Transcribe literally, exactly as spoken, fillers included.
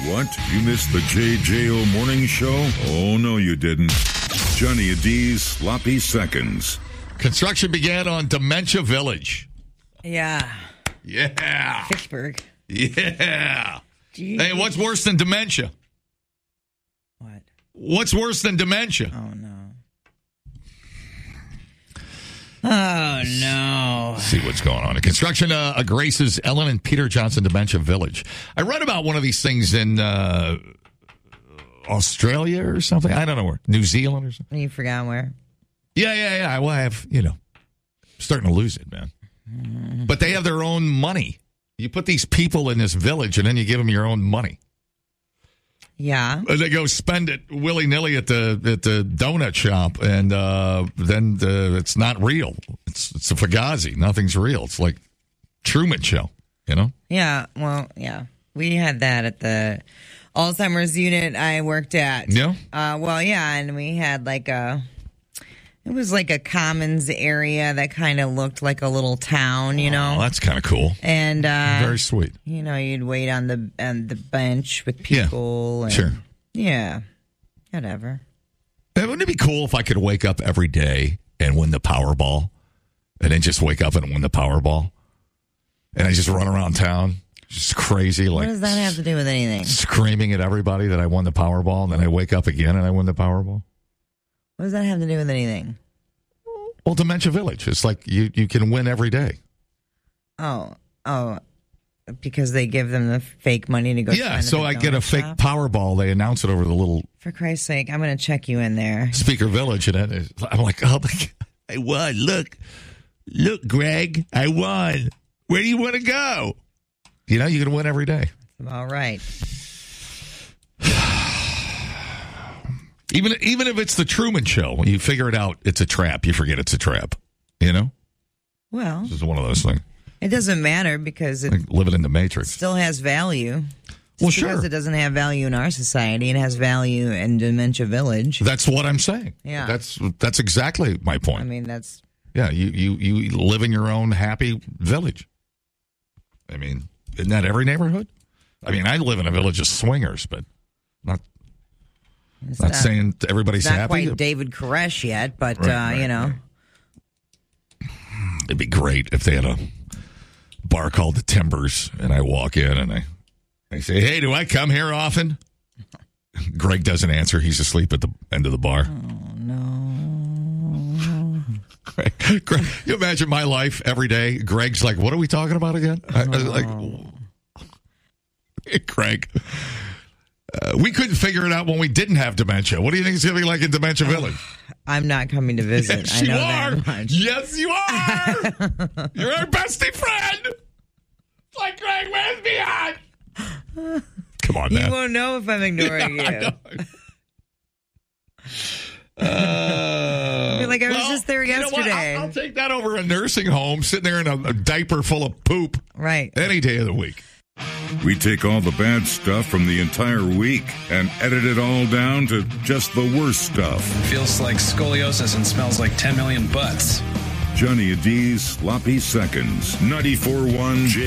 What? You missed the J J O Morning Show? Oh, no, you didn't. Johnny D's Sloppy Seconds. Construction began on Dementia Village. Yeah. Yeah. Fitchburg. Yeah. Jeez. Hey, what's worse than dementia? What? What's worse than dementia? Oh, no. Oh, no. Let's see what's going on. Construction uh, graces Ellen and Peter Johnson Dementia Village. I read about one of these things in uh, Australia or something. I don't know where. New Zealand or something. You forgot where? Yeah, yeah, yeah. Well, I have, you know, starting to lose it, man. Mm. But they have their own money. You put these people in this village and then you give them your own money. Yeah. And they go spend it willy-nilly at the at the donut shop, and uh, then the, it's not real. It's it's a fugazi. Nothing's real. It's like Truman Show, you know? Yeah, well, yeah. We had that at the Alzheimer's unit I worked at. Yeah? Uh, well, yeah, and we had like a... It was like a commons area that kind of looked like a little town, you know. Oh, that's kind of cool. And uh, very sweet. You know, you'd wait on the on the bench with people. Yeah, and, sure. Yeah, whatever. Hey, wouldn't it be cool if I could wake up every day and win the Powerball, and then just wake up and win the Powerball, and I just run around town, just crazy, like. What does that have to do with anything? Screaming at everybody that I won the Powerball, and then I wake up again and I win the Powerball. What does that have to do with anything? Well, Dementia Village. It's like you, you can win every day. Oh, oh, because they give them the fake money to go. Yeah, so I get a fake shop? Powerball. They announce it over the little. For Christ's sake, I'm going to check you in there. Speaker Village, and it, I'm like, oh, I won. Look, look, Greg, I won. Where do you want to go? You know, you can win every day. All right. Even even if it's the Truman Show, when you figure it out, it's a trap. You forget it's a trap. You know? Well, this is one of those things. It doesn't matter because it like living in the Matrix still has value. Well, Just sure. Because it doesn't have value in our society, it has value in Dementia Village. That's what I'm saying. Yeah. That's that's exactly my point. I mean, that's... Yeah, you, you, you live in your own happy village. I mean, isn't that every neighborhood? I mean, I live in a village of swingers, but not... It's not, not saying everybody's not happy. quite David Koresh yet, but, Right, uh, right, you know. right. It'd be great if they had a bar called the Timbers, and I walk in and I, I say, hey, do I come here often? Greg doesn't answer. He's asleep at the end of the bar. Oh, no. Greg, Greg, you imagine my life every day? Greg's like, what are we talking about again? I, I was like, hey, Greg. Uh, we couldn't figure it out when we didn't have dementia. What do you think it's going to be like in Dementia Village? I'm not coming to visit. Yes, I know you are. that much. Yes, you are. You're our bestie friend. It's like Greg, where's me at? Come on, man. You won't know if I'm ignoring Yeah, you. Uh, You're like, I was well, just there you know what? yesterday. I'll, I'll take that over a nursing home, sitting there in a, a diaper full of poop. Right. Any day of the week. We take all the bad stuff from the entire week and edit it all down to just the worst stuff. Feels like scoliosis and smells like ten million butts. Johnny D's Sloppy Seconds. ninety-four point one J